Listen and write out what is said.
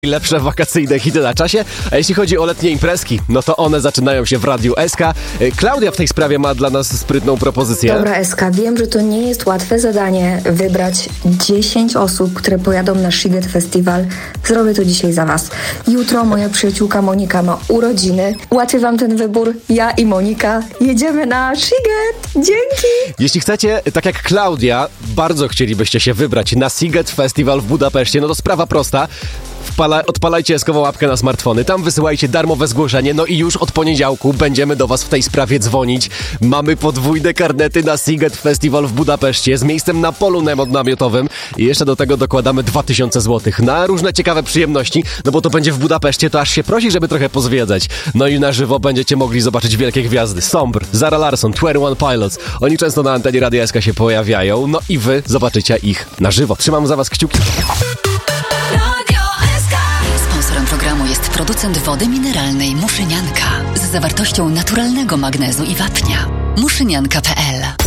Lepsze wakacyjne hity na czasie, a jeśli chodzi o letnie imprezki, no to one zaczynają się w Radiu SK. Klaudia w tej sprawie ma dla nas sprytną propozycję. Dobra SK, wiem, że to nie jest łatwe zadanie wybrać 10 osób, które pojadą na Sziget Festival. Zrobię to dzisiaj za was. Jutro moja przyjaciółka Monika ma urodziny. Ułatwię wam ten wybór, ja i Monika jedziemy na Sziget. Dzięki! Jeśli chcecie, tak jak Klaudia, bardzo chcielibyście się wybrać na Sziget Festival w Budapeszcie, no to sprawa prosta. Odpalajcie eskową łapkę na smartfony, tam wysyłajcie darmowe zgłoszenie, no i już od poniedziałku będziemy do was w tej sprawie dzwonić. Mamy podwójne karnety na Sziget Festival w Budapeszcie z miejscem na polu namiotowym i jeszcze do tego dokładamy 2000 zł na różne ciekawe przyjemności, no bo to będzie w Budapeszcie, to aż się prosi, żeby trochę pozwiedzać. No i na żywo będziecie mogli zobaczyć wielkie gwiazdy. Sombr, Zara Larsson, 21 Pilots. Oni często na antenie Radia SK się pojawiają, no i wy zobaczycie ich na żywo. Trzymam za was kciuki. Sponsorem programu jest producent wody mineralnej Muszynianka z zawartością naturalnego magnezu i wapnia. Muszynianka.pl